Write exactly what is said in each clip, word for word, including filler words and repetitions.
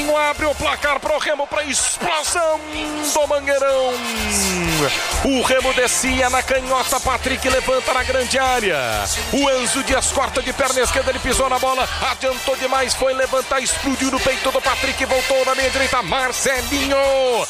Marcelinho abre o placar pro Remo para explosão do Mangueirão. O Remo descia na canhota, Patrick levanta na grande área. O Enzo Dias corta de perna esquerda, ele pisou na bola, adiantou demais, foi levantar, explodiu no peito do Patrick, voltou na meia direita, Marcelinho.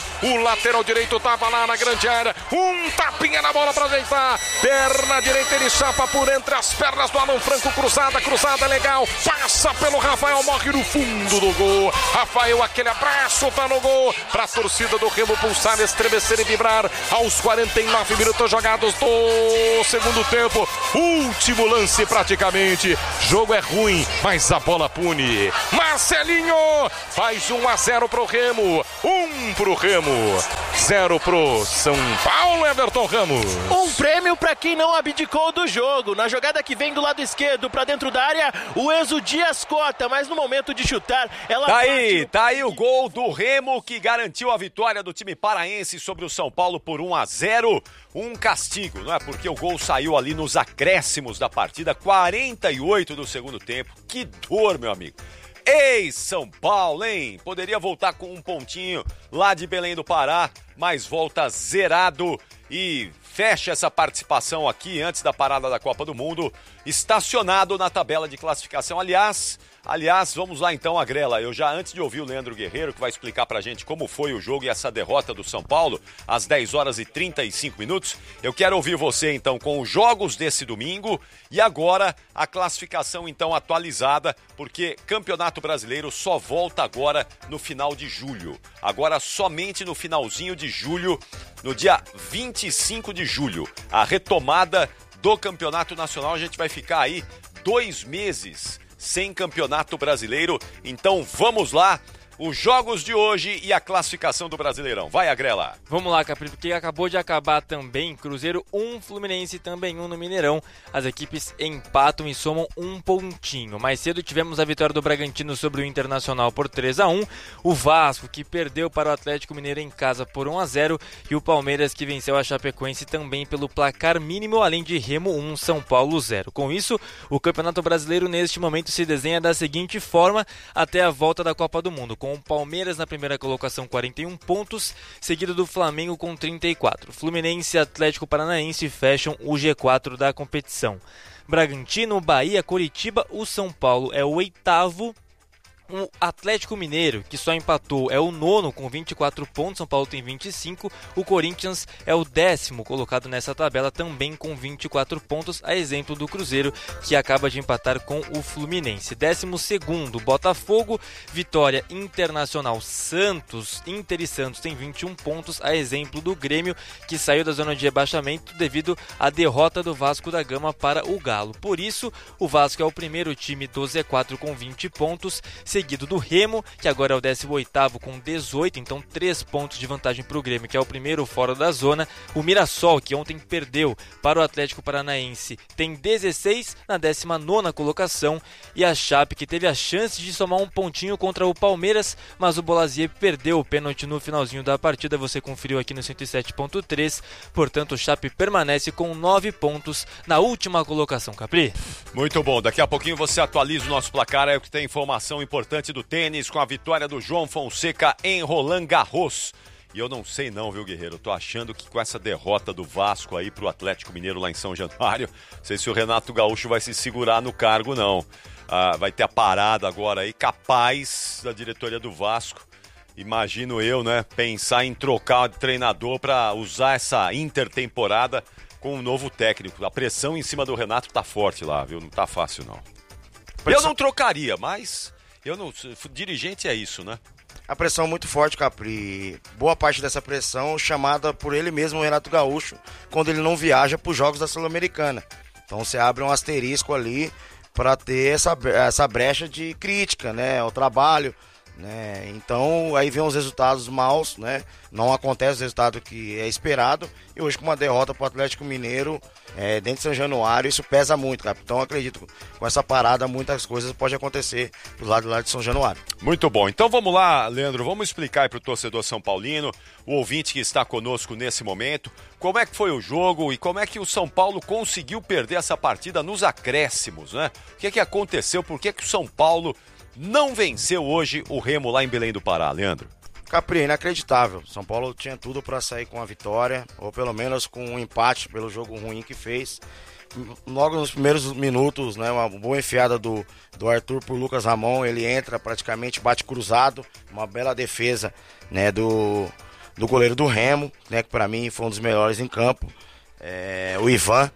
O lateral direito tava lá na grande área, um tapinha na bola para ajeitar. Perna direita, ele chapa por entre as pernas do Alan Franco, cruzada, cruzada legal, passa pelo Rafael, morre no fundo do gol. Rafael, aquele abraço, tá no gol, pra torcida do Remo pulsar, estremecer e vibrar aos quarenta e nove minutos jogados do segundo tempo. Último lance praticamente, jogo é ruim, mas a bola pune. Marcelinho faz um a zero pro Remo, um pro Remo, zero pro São Paulo. Everton Ramos. Um prêmio pra quem não abdicou do jogo. Na jogada que vem do lado esquerdo pra dentro da área, o Enzo Dias corta, mas no momento de chutar, ela... Tá aí, tá aí o gol do Remo que garantiu a vitória do time paraense sobre o São Paulo por um a zero. Um castigo, não é? Porque o gol saiu ali nos acréscimos da partida, quarenta e oito do segundo tempo. Que dor, meu amigo. Ei, São Paulo, hein? Poderia voltar com um pontinho lá de Belém do Pará, mas volta zerado e fecha essa participação aqui antes da parada da Copa do Mundo, estacionado na tabela de classificação. Aliás, aliás, vamos lá então, Agrela. Eu já, antes de ouvir o Leandro Guerreiro, que vai explicar pra gente como foi o jogo e essa derrota do São Paulo, às dez horas e trinta e cinco minutos, eu quero ouvir você então com os jogos desse domingo e agora a classificação então atualizada, porque Campeonato Brasileiro só volta agora no final de julho. Agora somente no finalzinho de julho, no dia vinte e cinco de julho, a retomada do Campeonato Nacional. A gente vai ficar aí dois meses sem Campeonato Brasileiro. Então vamos lá, os jogos de hoje e a classificação do Brasileirão. Vai, Agrela. Vamos lá, Capri, porque acabou de acabar também Cruzeiro um, Fluminense também um no Mineirão. As equipes empatam e somam um pontinho. Mais cedo tivemos a vitória do Bragantino sobre o Internacional por três a um. O Vasco, que perdeu para o Atlético Mineiro em casa por um a zero. E o Palmeiras, que venceu a Chapecoense também pelo placar mínimo, além de Remo um, São Paulo zero. Com isso, o Campeonato Brasileiro neste momento se desenha da seguinte forma até a volta da Copa do Mundo, com o Palmeiras na primeira colocação, quarenta e um pontos, seguido do Flamengo com trinta e quatro. Fluminense e Atlético Paranaense fecham o G quatro da competição. Bragantino, Bahia, Coritiba, o São Paulo é o oitavo. O Atlético Mineiro, que só empatou, é o nono com vinte e quatro pontos, São Paulo tem vinte e cinco. O Corinthians é o décimo colocado nessa tabela, também com vinte e quatro pontos, a exemplo do Cruzeiro, que acaba de empatar com o Fluminense. Décimo segundo, Botafogo, Vitória, Internacional, Santos, Inter e Santos tem vinte e um pontos, a exemplo do Grêmio, que saiu da zona de rebaixamento devido à derrota do Vasco da Gama para o Galo. Por isso, o Vasco é o primeiro time do Z quatro com vinte pontos, seguido do Remo, que agora é o décimo oitavo com dezoito, então três pontos de vantagem para o Grêmio, que é o primeiro fora da zona. O Mirassol, que ontem perdeu para o Atlético Paranaense, tem dezesseis na décima nona colocação, e a Chape, que teve a chance de somar um pontinho contra o Palmeiras, mas o Bolazier perdeu o pênalti no finalzinho da partida, você conferiu aqui no cento e sete ponto três, portanto o Chape permanece com nove pontos na última colocação, Capri. Muito bom, daqui a pouquinho você atualiza o nosso placar, é o que tem informação importante do tênis com a vitória do João Fonseca em Roland Garros. E eu não sei não, viu, Guerreiro? Eu tô achando que com essa derrota do Vasco aí pro Atlético Mineiro lá em São Januário, não sei se o Renato Gaúcho vai se segurar no cargo, não. Ah, vai ter a parada agora aí, capaz da diretoria do Vasco, imagino eu, né, pensar em trocar de treinador para usar essa intertemporada com um novo técnico. A pressão em cima do Renato tá forte lá, viu? Não tá fácil, não. Eu não trocaria, mas... Eu não, dirigente é isso, né? A pressão é muito forte, Capri. Boa parte dessa pressão chamada por ele mesmo, o Renato Gaúcho, quando ele não viaja para os Jogos da Sul-Americana. Então você abre um asterisco ali para ter essa, essa brecha de crítica, né, ao trabalho, né? Então aí vem os resultados maus, né? Não acontece o resultado que é esperado, e hoje com uma derrota para o Atlético Mineiro é, dentro de São Januário, isso pesa muito, cara. Então eu acredito que com essa parada muitas coisas podem acontecer do lado, lado de São Januário. Muito bom, então vamos lá, Leandro, vamos explicar aí para o torcedor São Paulino, o ouvinte que está conosco nesse momento, como é que foi o jogo e como é que o São Paulo conseguiu perder essa partida nos acréscimos, né? O que é que aconteceu, por que é que o São Paulo não venceu hoje o Remo lá em Belém do Pará, Leandro? Capri, inacreditável. São Paulo tinha tudo para sair com a vitória, ou pelo menos com um empate pelo jogo ruim que fez. Logo nos primeiros minutos, né, uma boa enfiada do, do Arthur por Lucas Ramon, ele entra praticamente, bate cruzado, uma bela defesa, né, do, do goleiro do Remo, né, que para mim foi um dos melhores em campo, é, o Ivan.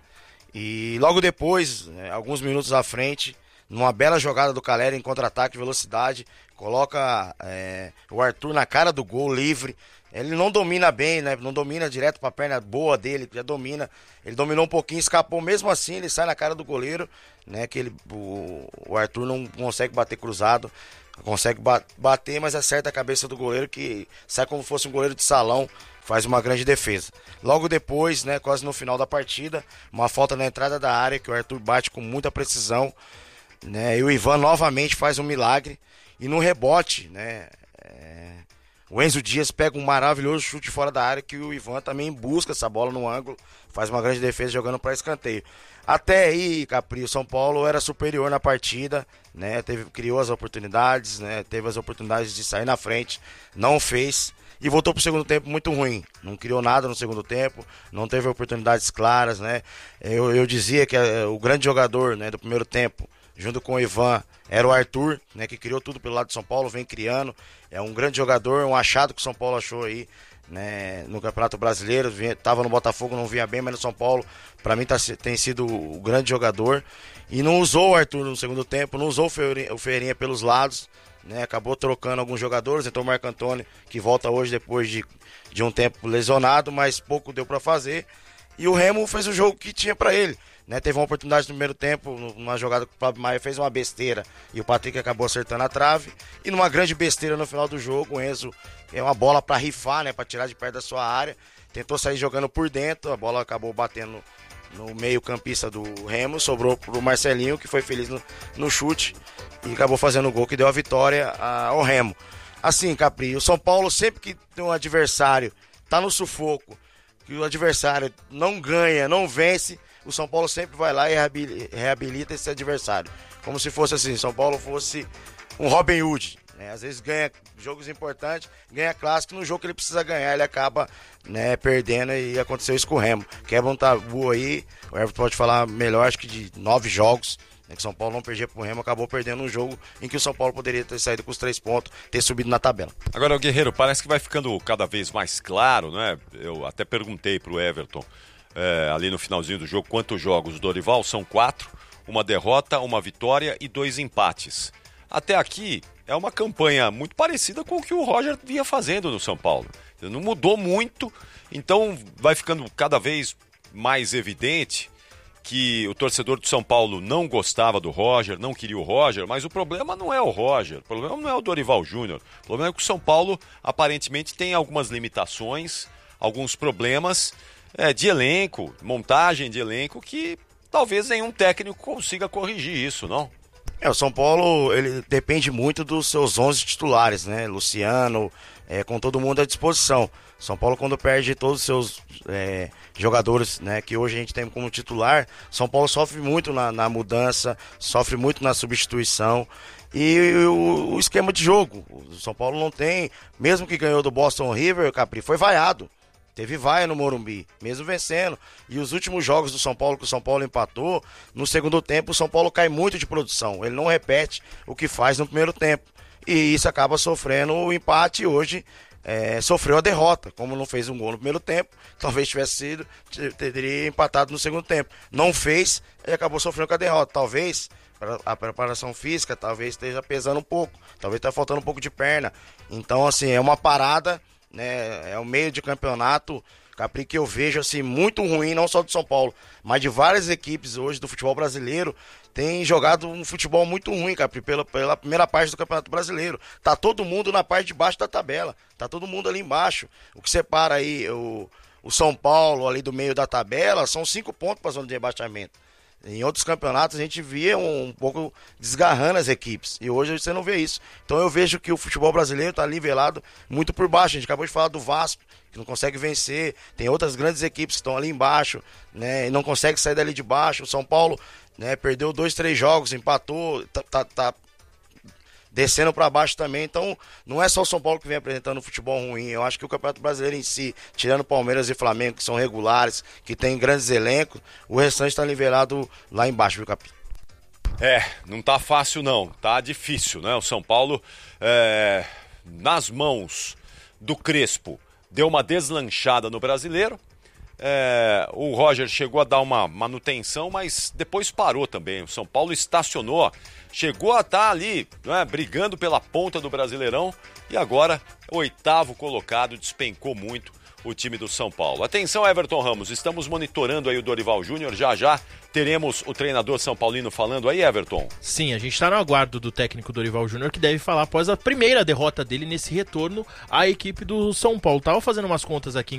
E logo depois, né, alguns minutos à frente, numa bela jogada do Caleri em contra-ataque, velocidade, coloca é, o Arthur na cara do gol, livre. Ele não domina bem, né? Não domina direto para a perna boa dele, já domina. Ele dominou um pouquinho, escapou. Mesmo assim, ele sai na cara do goleiro, né? Que ele, o, o Arthur não consegue bater cruzado, consegue ba- bater, mas acerta a cabeça do goleiro, que sai como se fosse um goleiro de salão, faz uma grande defesa. Logo depois, né? Quase no final da partida, uma falta na entrada da área que o Arthur bate com muita precisão, né? E o Ivan novamente faz um milagre. E no rebote, né? É... O Enzo Dias pega um maravilhoso chute fora da área, que o Ivan também busca essa bola no ângulo, faz uma grande defesa jogando para escanteio. Até aí, Capri, o São Paulo era superior na partida, né? Teve, criou as oportunidades, né? Teve as oportunidades de sair na frente, não fez e voltou para o segundo tempo muito ruim. Não criou nada no segundo tempo, não teve oportunidades claras, né? Eu, eu dizia que é, o grande jogador, né, do primeiro tempo, junto com o Ivan, era o Arthur, né, que criou tudo pelo lado de São Paulo, vem criando. É um grande jogador, um achado que o São Paulo achou aí, né, no Campeonato Brasileiro. Vinha, tava no Botafogo, não vinha bem, mas no São Paulo, para mim, tá, tem sido o grande jogador. E não usou o Arthur no segundo tempo, não usou o Ferreirinha, o Ferreirinha pelos lados, né, acabou trocando alguns jogadores. Então o Marco Antônio, que volta hoje depois de, de um tempo lesionado, mas pouco deu para fazer. E o Remo fez o jogo que tinha para ele. Né, teve uma oportunidade no primeiro tempo, numa jogada que o Fábio Maia fez uma besteira e o Patrick acabou acertando a trave. E numa grande besteira no final do jogo, o Enzo é uma bola para rifar, né, para tirar de perto da sua área. Tentou sair jogando por dentro, a bola acabou batendo no meio campista do Remo, sobrou pro Marcelinho, que foi feliz no, no chute e acabou fazendo o gol que deu a vitória ao Remo. Assim, Capri, o São Paulo sempre que tem um adversário, tá no sufoco, que o adversário não ganha, não vence, o São Paulo sempre vai lá e reabilita esse adversário. Como se fosse assim, São Paulo fosse um Robin Hood, né? Às vezes ganha jogos importantes, ganha clássico, no jogo que ele precisa ganhar, ele acaba, né, perdendo, e aconteceu isso com o Remo. Quebra um tabu aí, o Everton pode falar melhor, acho que de nove jogos, né, que o São Paulo não perdia pro Remo, acabou perdendo um jogo em que o São Paulo poderia ter saído com os três pontos, ter subido na tabela. Agora, o Guerreiro, parece que vai ficando cada vez mais claro, né? Eu até perguntei pro Everton, É, ali no finalzinho do jogo, quantos jogos, Dorival? São quatro, uma derrota, uma vitória e dois empates. Até aqui é uma campanha muito parecida com o que o Roger vinha fazendo no São Paulo. Não mudou muito, então vai ficando cada vez mais evidente que o torcedor do São Paulo não gostava do Roger, não queria o Roger, mas o problema não é o Roger, o problema não é o Dorival Júnior, o problema é que o São Paulo aparentemente tem algumas limitações, alguns problemas É, de elenco, montagem de elenco, que talvez nenhum técnico consiga corrigir isso, não? É, o São Paulo, ele depende muito dos seus onze titulares, né? Luciano, é, com todo mundo à disposição. São Paulo, quando perde todos os seus é, jogadores, né, que hoje a gente tem como titular, São Paulo sofre muito na, na mudança, sofre muito na substituição. E o, o esquema de jogo, o São Paulo não tem, mesmo que ganhou do Boston River, Capri, foi vaiado. Teve vaia no Morumbi, mesmo vencendo. E os últimos jogos do São Paulo, que o São Paulo empatou, no segundo tempo o São Paulo cai muito de produção. Ele não repete o que faz no primeiro tempo. E isso acaba sofrendo o empate e hoje é, sofreu a derrota. Como não fez um gol no primeiro tempo, talvez tivesse sido, teria empatado no segundo tempo. Não fez e acabou sofrendo com a derrota. Talvez a preparação física talvez esteja pesando um pouco. Talvez esteja faltando um pouco de perna. Então, assim, é uma parada, né, é o meio de campeonato, Capri, que eu vejo assim muito ruim, não só do São Paulo, mas de várias equipes hoje do futebol brasileiro, tem jogado um futebol muito ruim, Capri, pela, pela primeira parte do Campeonato Brasileiro. Tá todo mundo na parte de baixo da tabela, tá todo mundo ali embaixo. O que separa aí o, o São Paulo ali do meio da tabela são cinco pontos para a zona de rebaixamento. Em outros campeonatos a gente via um, um pouco desgarrando as equipes. E hoje você não vê isso. Então eu vejo que o futebol brasileiro está nivelado muito por baixo. A gente acabou de falar do Vasco, que não consegue vencer. Tem outras grandes equipes que estão ali embaixo, né, e não consegue sair dali de baixo. O São Paulo, né, perdeu dois, três jogos, empatou, tá, tá, tá descendo para baixo também. Então, não é só o São Paulo que vem apresentando um futebol ruim. Eu acho que o Campeonato Brasileiro em si, tirando Palmeiras e Flamengo, que são regulares, que tem grandes elencos, o restante está nivelado lá embaixo, viu, Capi? É, não tá fácil não, tá difícil, né? O São Paulo, é, nas mãos do Crespo, deu uma deslanchada no Brasileiro. É, o Roger chegou a dar uma manutenção, mas depois parou também. O São Paulo estacionou, chegou a estar ali, né, brigando pela ponta do Brasileirão e agora, oitavo colocado, despencou muito o time do São Paulo. Atenção, Everton Ramos, estamos monitorando aí o Dorival Júnior, já já teremos o treinador São Paulino falando aí, Everton? Sim, a gente está no aguardo do técnico Dorival Júnior, que deve falar após a primeira derrota dele nesse retorno à equipe do São Paulo. Tava fazendo umas contas aqui